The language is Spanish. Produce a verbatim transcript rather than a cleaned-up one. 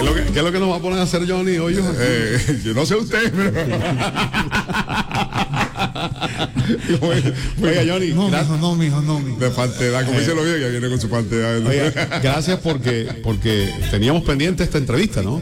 es lo que, ¿Qué es lo que nos va a poner a hacer Johnny hoy? Eh, yo no sé usted, pero... Oiga, Johnny, No, gracias. mijo, no, mijo, no, mijo. De faltedad, como dice lo bien, que viene con su faltedad. Oiga, gracias porque, porque teníamos pendiente esta entrevista, ¿no?